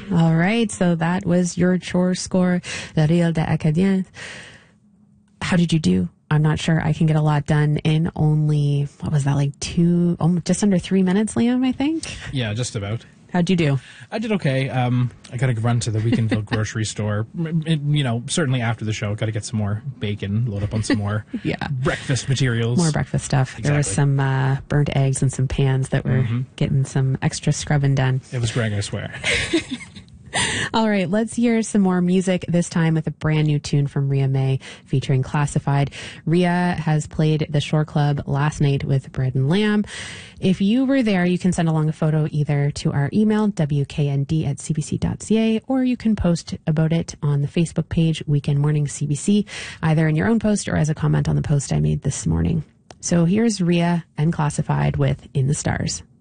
All right, so that was your chore score, Le Rire des Acadiens. How did you do? I'm not sure I can get a lot done in only, what was that, like just under 3 minutes, Liam, I think? Yeah, just about. How'd you do? I did okay. I got to run to the Weekendville grocery store. Certainly after the show, got to get some more bacon, load up on some more breakfast materials. More breakfast stuff. Exactly. There was some burnt eggs and some pans that were getting some extra scrubbing done. It was Greg, I swear. All right, let's hear some more music, this time with a brand new tune from Ria May featuring Classified. Ria has played the Shore Club last night with Bread and Lamb. If you were there, you can send along a photo either to our email, wknd@cbc.ca, or you can post about it on the Facebook page, Weekend Morning CBC, either in your own post or as a comment on the post I made this morning. So here's Ria and Classified with In the Stars.